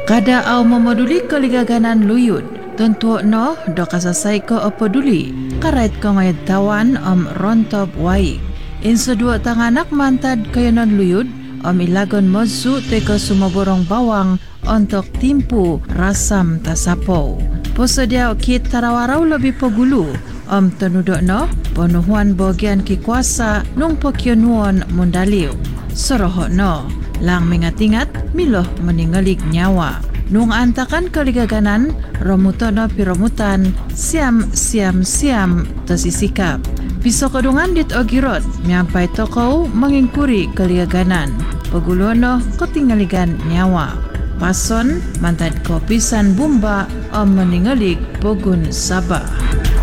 Kada au memaduli keligaganan luyut, tentu no do kasasai ko apoduli, karait ko ngayad tawan rontop waik. Insa dua tanganak mantad kayanon luyut, ilagon mozu teka sumaborong bawang untuk timpu rasam tasapo. Posediao kit tarawarau lebih pegulu, tenudok no, penuhuan bagian ki kuasa nung pokyonuan mundaliu. Sorohok no, lang mengat-ingat miloh meningalik nyawa. Nung antakan keligaganan, romutono piromutan, siam tesisikap. Piso kedungan dit ogirot, miampai tokau mengingkuri keligaganan. Pegulono ketinggaligan nyawa. Pason mantad kopisan bumba meningalik pogun sabah.